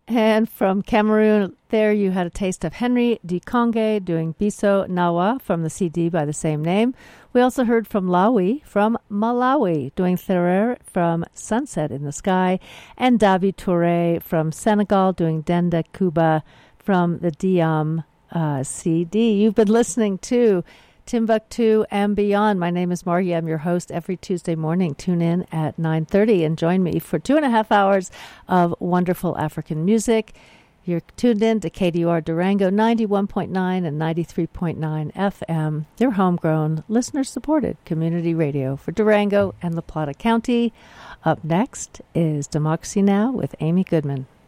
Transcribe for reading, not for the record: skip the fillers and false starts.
And from Cameroon, there you had a taste of Henry Dikonge doing Biso Nawa from the CD by the same name. We also heard from Lawi from Malawi doing Therer from Sunset in the Sky, and Davi Touré from Senegal doing Denda Kuba from the Diam CD. You've been listening to Timbuktu and Beyond. My name is Margie. I'm your host every Tuesday morning. Tune in at 9:30 and join me for 2.5 hours of wonderful African music. You're tuned in to KDUR Durango 91.9 and 93.9 FM. Your homegrown, listener-supported community radio for Durango and La Plata County. Up next is Democracy Now! With Amy Goodman.